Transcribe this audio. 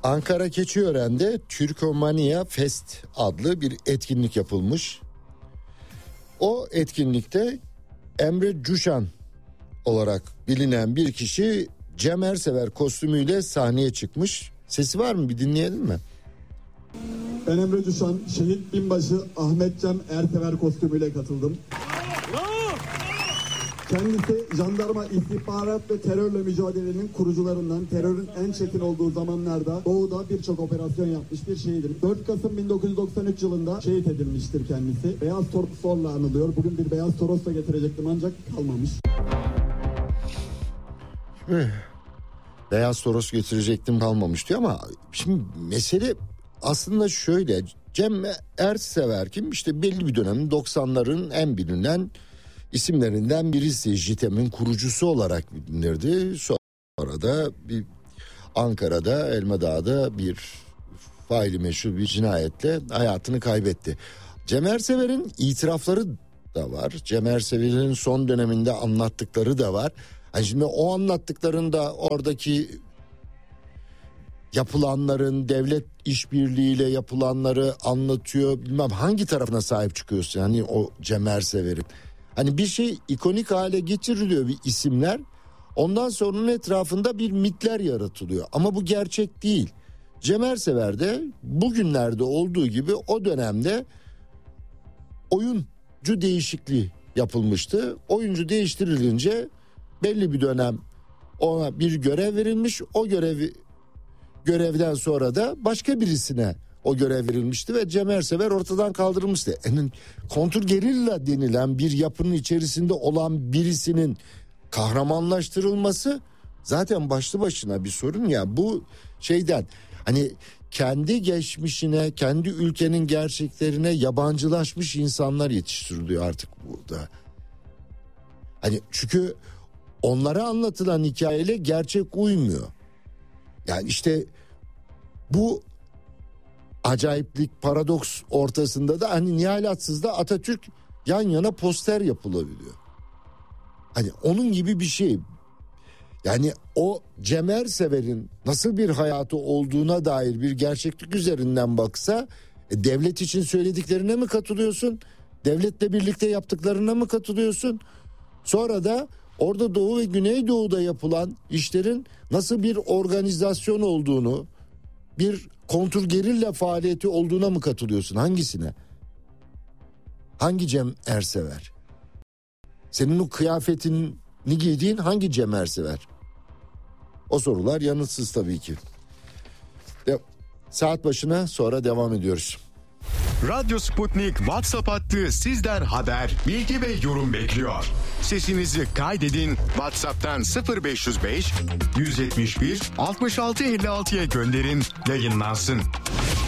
Ankara Keçiören'de Türkomania Fest adlı bir etkinlik yapılmış. O etkinlikte Emre Cuşan olarak bilinen bir kişi Cem Ersever kostümüyle sahneye çıkmış. Sesi var mı, bir dinleyelim mi? Ben Emre Cuşan, şehit binbaşı Ahmet Cem Ersever kostümüyle katıldım. Kendisi jandarma istihbarat ve terörle mücadelenin kurucularından, terörün en çetin olduğu zamanlarda Doğu'da birçok operasyon yapmış bir şehidim. 4 Kasım 1993 yılında şehit edilmiştir kendisi. Beyaz Toros'la anılıyor. Bugün bir Beyaz Toros da getirecektim ancak kalmamış. Beyaz Toros getirecektim kalmamış diyor ama şimdi mesele aslında şöyle. Cem Ersever kim? İşte belli bir dönemin 90'ların en bilinen isimlerinden birisi. JITEM'in kurucusu olarak bilinirdi. Sonra da bir Ankara'da Elmadağ'da bir faili meşhur bir cinayetle hayatını kaybetti. Cem Ersever'in itirafları da var. Cem Ersever'in son döneminde anlattıkları da var. Yani şimdi o anlattıklarında oradaki yapılanların, devlet işbirliğiyle yapılanları anlatıyor. Bilmem hangi tarafına sahip çıkıyorsun hani o Cem Ersever'in. Hani bir şey ikonik hale getiriliyor, bir isimler. Ondan sonra onun etrafında bir mitler yaratılıyor. Ama bu gerçek değil. Cem Ersever'de bugünlerde olduğu gibi o dönemde oyuncu değişikliği yapılmıştı. Oyuncu değiştirilince belli bir dönem ona bir görev verilmiş. O görevden sonra da başka birisine o görev verilmişti ve Cem Ersever ortadan kaldırılmıştı. Kontrgerilla denilen bir yapının içerisinde olan birisinin kahramanlaştırılması zaten başlı başına bir sorun ya. Bu şeyden hani kendi geçmişine, kendi ülkenin gerçeklerine yabancılaşmış insanlar yetiştiriliyor artık burada. Hani çünkü onlara anlatılan hikayeyle gerçek uymuyor. Yani işte bu acayiplik, paradoks ortasında da hani nihalatsızda Atatürk yan yana poster yapılabiliyor. Hani onun gibi bir şey. Yani o Cem Ersever'in nasıl bir hayatı olduğuna dair bir gerçeklik üzerinden baksa devlet için söylediklerine mi katılıyorsun? Devletle birlikte yaptıklarına mı katılıyorsun? Sonra da orada Doğu ve Güneydoğu'da yapılan işlerin nasıl bir organizasyon olduğunu, bir kontrgerilla faaliyeti olduğuna mı katılıyorsun? Hangisine? Hangi Cem Ersever? Senin o kıyafetini giydiğin hangi Cem Ersever? O sorular yanıtsız tabii ki. Saat başına sonra devam ediyoruz. Radyo Sputnik WhatsApp hattı sizden haber, bilgi ve yorum bekliyor. Sesinizi kaydedin, WhatsApp'tan 0505 171 66 56'ya gönderin, yayınlansın.